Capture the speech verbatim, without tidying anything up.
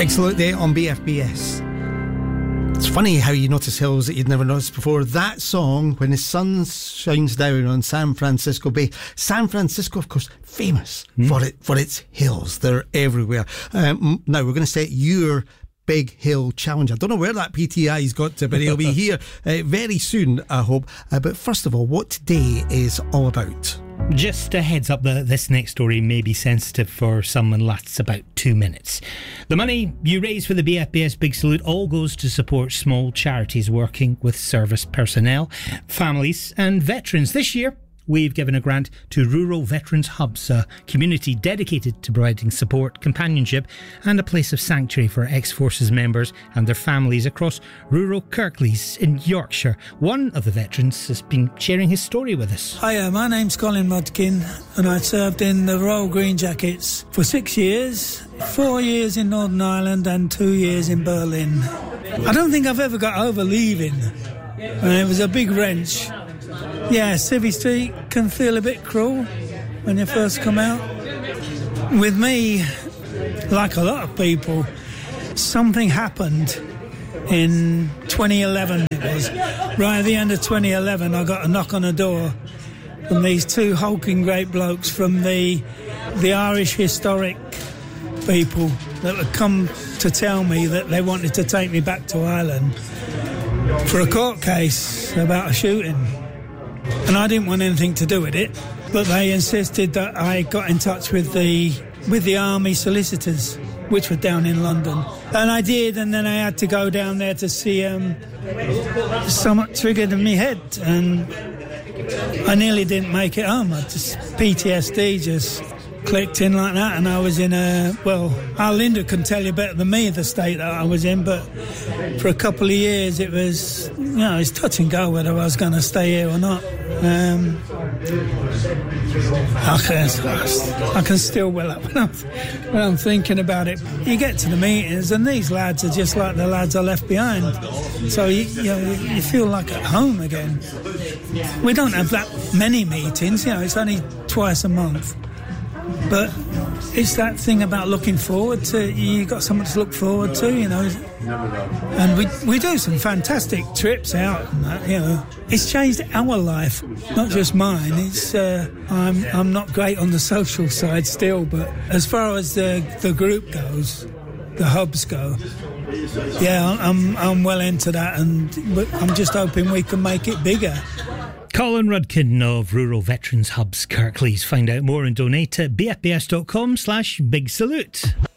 Big salute there on B F B S. It's funny how you notice hills that you'd never noticed before. That song, When the Sun Shines Down on San Francisco Bay. San Francisco, of course, famous mm. for it for its hills. They're everywhere. Um, now, we're going to set your Big Hill Challenge. I don't know where that P T I's got to, but he'll be here uh, very soon, I hope. Uh, but first of all, what today is all about? Just a heads up that this next story may be sensitive for some and lasts about two minutes. The money you raise for the B F B S Big Salute all goes to support small charities working with service personnel, families and veterans. This year, we've given a grant to Rural Veterans Hubs, a community dedicated to providing support, companionship and a place of sanctuary for ex-forces members and their families across rural Kirklees in Yorkshire. One of the veterans has been sharing his story with us. Hiya, my name's Colin Rudkin and I served in the Royal Green Jackets for six years, four years in Northern Ireland and two years in Berlin. I don't think I've ever got over leaving. And it was a big wrench. Yeah, Civvy Street can feel a bit cruel when you first come out. With me, like a lot of people, something happened in twenty eleven. It was right at the end of twenty eleven. I got a knock on the door from these two hulking great blokes from the the Irish historic people that had come to tell me that they wanted to take me back to Ireland for a court case about a shooting. And I didn't want anything to do with it, but they insisted that I got in touch with the with the army solicitors, which were down in London. And I did, and then I had to go down there to see um, something triggered in my head, and I nearly didn't make it home. I just P T S D just clicked in like that, and I was in a, well, Al Linda can tell you better than me the state that I was in, but for a couple of years it was, you know, it's touch and go whether I was going to stay here or not. Um, I, can, I can still well up when I'm, when I'm thinking about it. You get to the meetings and these lads are just like the lads I left behind, so you, you know, you feel like at home again. We don't have that many meetings, you know, it's only twice a month. But it's that thing about looking forward to, you got something to look forward to, you know. And we we do some fantastic trips out and that, you know. It's changed our life, not just mine. It's uh, I'm I'm not great on the social side still, but as far as the the group goes, the hubs go, yeah, I'm I'm well into that, and I'm just hoping we can make it bigger. Colin Rudkin of Rural Veterans Hubs Kirklees. Find out more and donate at bfbs.com slash big salute.